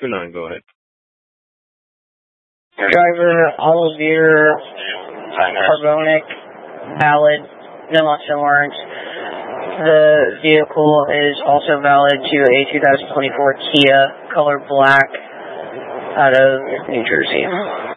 29, go ahead. Driver, Olivier Carbonic, valid, no loss of warrants. The vehicle is also valid to a 2024 Kia, color black, out of New Jersey.